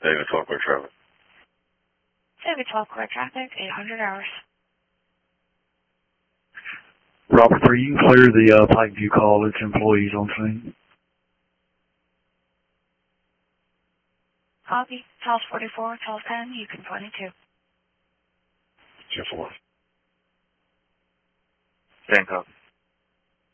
David 12 clear traffic. David 12 clear traffic, 800 hours. Robert 3, you can clear the Pikeview College employees on scene. Copy. Tals 44, Tals 10, you can 22. 2-4. Same copy.